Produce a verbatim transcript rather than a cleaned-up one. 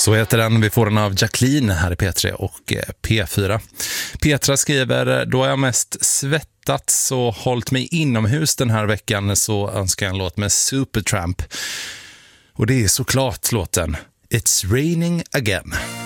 Så heter den. Vi får den av Jacqueline här i P tre och P fyra. Petra skriver, då har jag mest svettats och hållit mig inomhus den här veckan, så önskar jag en låt med Supertramp. Och det är såklart låten It's Raining Again.